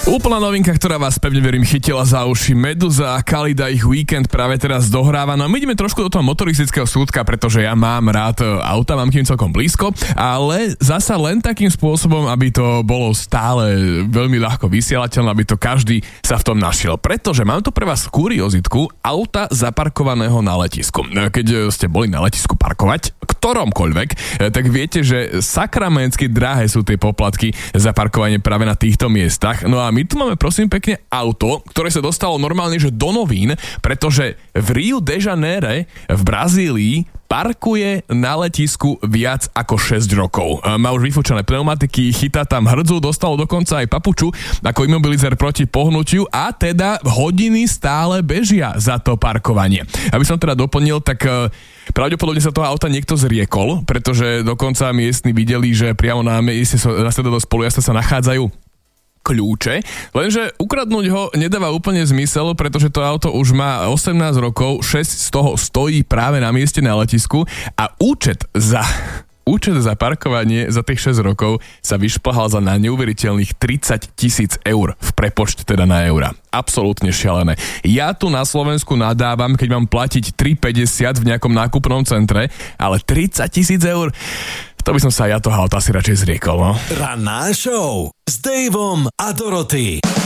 Úplná novinka, ktorá vás pevne verím chytila za uši. Meduza a Kalida, ich víkend práve teraz dohráva. No a my ideme trošku do toho motoristického súdka, pretože ja mám rád auta, mám k nim celkom blízko, ale zasa len takým spôsobom, aby to bolo stále veľmi ľahko vysielateľné, aby to každý sa v tom našiel. Pretože mám tu pre vás kuriozitku auta zaparkovaného na letisku. Keď ste boli na letisku parkovať, ktoromkoľvek, tak viete, že sakramensky drahé sú tie poplatky za parkovanie práve na týchto miestach. No a my tu máme, prosím pekne, auto, ktoré sa dostalo normálne, že do novín, pretože v Rio de Janeiro v Brazílii parkuje na letisku viac ako 6 rokov. Má už vyfúčané pneumatiky, chytá tam hrdzu, dostalo dokonca aj papuču ako imobilizer proti pohnutiu a teda hodiny stále bežia za to parkovanie. Aby som teda doplnil, tak pravdepodobne sa toho auta niekto zriekol, pretože dokonca miestni videli, že priamo na mieste do spolujazda sa nachádzajú kľúče, lenže ukradnúť ho nedáva úplne zmysel, pretože to auto už má 18 rokov, 6 z toho stojí práve na mieste na letisku a účet za parkovanie za tých 6 rokov sa vyšplhal za na neuveriteľných 30 000 eur v prepočte teda na eura. Absolútne šialené. Ja tu na Slovensku nadávam, keď mám platiť 3,50 v nejakom nákupnom centre, ale 30 000 eur, to by som sa ja toho auta asi radšej zriekol, no. Ranná show s Daveom a Dorothy.